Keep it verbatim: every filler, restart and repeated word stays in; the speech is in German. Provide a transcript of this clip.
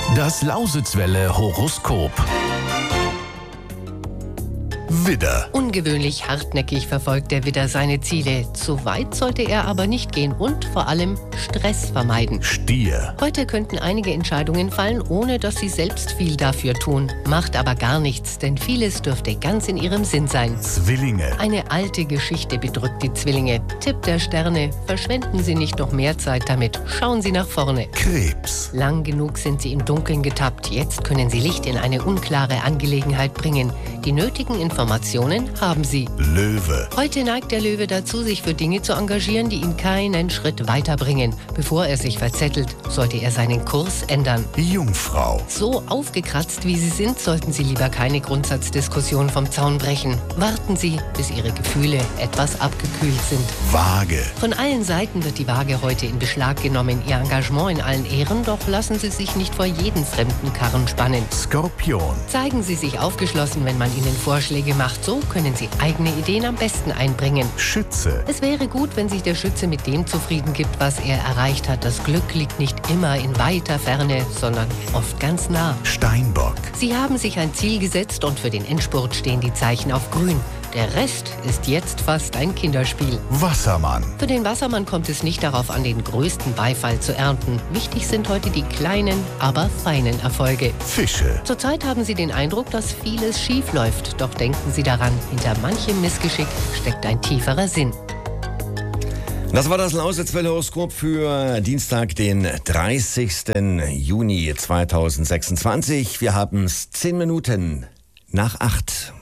Das Lausitzwelle Horoskop. Widder. Ungewöhnlich hartnäckig verfolgt der Widder seine Ziele. Zu weit sollte er aber nicht gehen und vor allem Stress vermeiden. Stier. Heute könnten einige Entscheidungen fallen, ohne dass Sie selbst viel dafür tun. Macht aber gar nichts, denn vieles dürfte ganz in Ihrem Sinn sein. Zwillinge. Eine alte Geschichte bedrückt die Zwillinge. Tipp der Sterne: Verschwenden Sie nicht noch mehr Zeit damit. Schauen Sie nach vorne. Krebs. Lang genug sind Sie im Dunkeln getappt. Jetzt können Sie Licht in eine unklare Angelegenheit bringen. Die nötigen Informationen haben Sie. Löwe. Heute neigt der Löwe dazu, sich für Dinge zu engagieren, die ihn keinen Schritt weiterbringen. Bevor er sich verzettelt, sollte er seinen Kurs ändern. Jungfrau. So aufgekratzt wie Sie sind, sollten Sie lieber keine Grundsatzdiskussion vom Zaun brechen. Warten Sie, bis Ihre Gefühle etwas abgekühlt sind. Waage. Von allen Seiten wird die Waage heute in Beschlag genommen. Ihr Engagement in allen Ehren, doch lassen Sie sich nicht vor jeden fremden Karren spannen. Skorpion. Zeigen Sie sich aufgeschlossen, wenn man Ihnen Vorschläge macht. So können Sie eigene Ideen am besten einbringen. Schütze. Es wäre gut, wenn sich der Schütze mit dem zufrieden gibt, was er erreicht hat. Das Glück liegt nicht immer in weiter Ferne, sondern oft ganz nah. Steinbock. Sie haben sich ein Ziel gesetzt und für den Endspurt stehen die Zeichen auf grün. Der Rest ist jetzt fast ein Kinderspiel. Wassermann. Für den Wassermann kommt es nicht darauf an, den größten Beifall zu ernten. Wichtig sind heute die kleinen, aber feinen Erfolge. Fische. Zurzeit haben Sie den Eindruck, dass vieles schief läuft. Doch denken Sie daran, hinter manchem Missgeschick steckt ein tieferer Sinn. Das war das Lausitzwelle-Horoskop für Dienstag, den dreißigsten Juni zweitausendsechsundzwanzig. Wir haben es zehn Minuten nach acht.